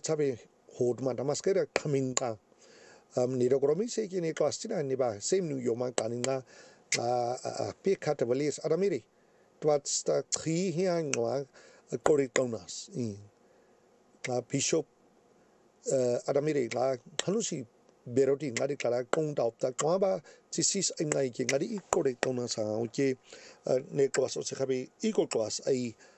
sabe hold man damaskera coming ka niro kromi se ki ne klastina ni ba same new yoma kanina pe katavalis aramiri twat sta tri hiang wa korikonas in bishop aramiri la hanusi beroti ngari kala kong dau ta kwa ba chisis ngai ki ngari korikonas sa oke ne klas o se khabi iko klas ai